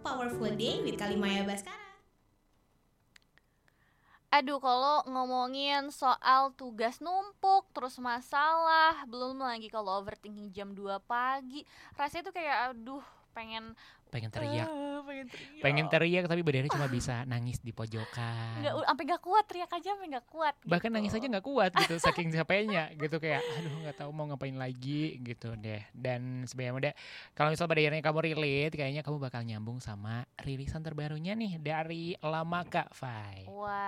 Powerful Day with Kalimaya Baskara. Aduh, kalau ngomongin soal tugas numpuk, terus masalah, belum lagi kalau overthinking jam 2 pagi, rasanya tuh kayak aduh, pengen Pengen teriak, pengen teriak. pengen teriak tapi badannya cuma bisa nangis di pojokan. Sampai nggak kuat, teriak aja sampai nggak kuat Bahkan gitu. nangis aja nggak kuat gitu, saking capeknya gitu, kayak aduh nggak tahu mau ngapain lagi gitu deh. Dan sebenarnya udah, kalau misal pada akhirnya kamu relate, kayaknya kamu bakal nyambung sama rilisan terbarunya nih dari Lamaka, Fai.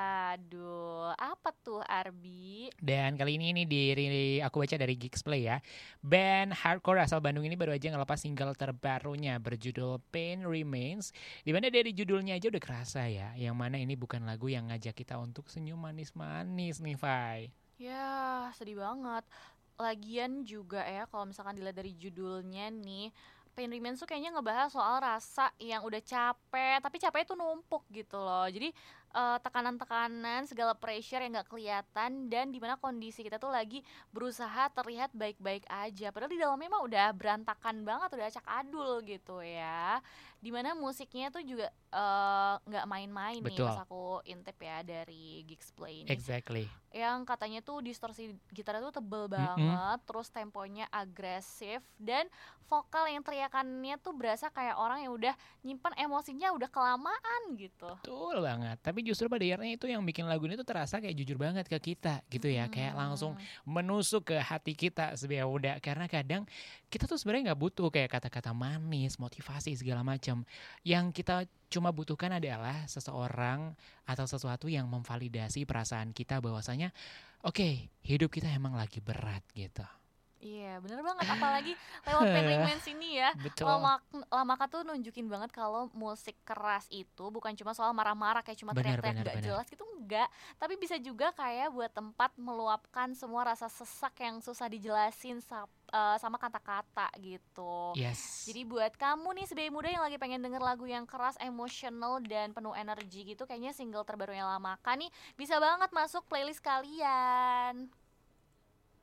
Waduh, apa tuh Arbi? Dan kali ini aku baca dari Geeks Play ya. Band hardcore asal Bandung ini baru aja ngelepas single terbarunya berjudul Pain Remains. Dimana dari judulnya aja udah kerasa ya, yang mana ini bukan lagu yang ngajak kita untuk senyum manis-manis nih, Fai. Ya, sedih banget. Lagian juga ya, kalau misalkan dilihat dari judulnya nih, Pain Remains tuh kayaknya ngebahas soal rasa yang udah capek, tapi capeknya tuh numpuk gitu loh. Jadi tekanan-tekanan, segala pressure yang gak kelihatan, dan dimana kondisi kita tuh lagi berusaha terlihat baik-baik aja. Padahal di dalamnya mah udah berantakan banget, udah acak adul gitu ya. Dimana musiknya tuh juga nggak main-main nih Betul. pas aku intip ya dari Geeks Play ini. Exactly. Yang katanya tuh distorsi gitarnya tuh tebel banget, terus temponya agresif, dan vokal yang teriakannya tuh berasa kayak orang yang udah nyimpen emosinya udah kelamaan gitu. Betul banget. Tapi justru pada akhirnya itu yang bikin lagu ini tuh terasa kayak jujur banget ke kita gitu ya. Kayak langsung menusuk ke hati kita sebenarnya udah. Karena kadang kita tuh sebenarnya nggak butuh kayak kata-kata manis, motivasi segala macam. Yang kita cuma butuhkan adalah seseorang atau sesuatu yang memvalidasi perasaan kita bahwasanya oke, hidup kita emang lagi berat gitu. Iya, bener banget. Apalagi lewat Pain Remains ini ya, Betul. Lamaka tuh nunjukin banget kalau musik keras itu bukan cuma soal marah-marah kayak cuma Benar, teriak-teriak benar, gak benar. jelas gitu, enggak. Tapi bisa juga kayak buat tempat meluapkan semua rasa sesak yang susah dijelasin sama kata-kata gitu. Yes. Jadi buat kamu nih sebagai muda yang lagi pengen denger lagu yang keras, emosional, dan penuh energi gitu, kayaknya single terbarunya Lamaka nih bisa banget masuk playlist kalian.